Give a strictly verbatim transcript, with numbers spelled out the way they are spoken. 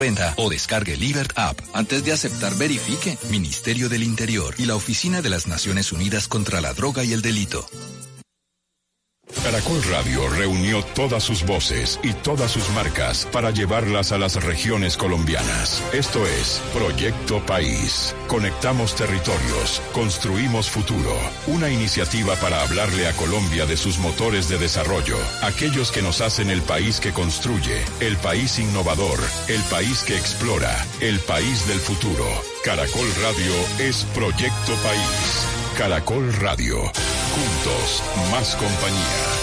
Venta o descargue Libert App. Antes de aceptar, verifique. Ministerio del Interior y la Oficina de las Naciones Unidas contra la Droga y el Delito. Caracol Radio reunió todas sus voces y todas sus marcas para llevarlas a las regiones colombianas. Esto es Proyecto País. Conectamos territorios, construimos futuro. Una iniciativa para hablarle a Colombia de sus motores de desarrollo, aquellos que nos hacen el país que construye, el país innovador, el país que explora, el país del futuro. Caracol Radio es Proyecto País. Caracol Radio. Juntos, más compañía.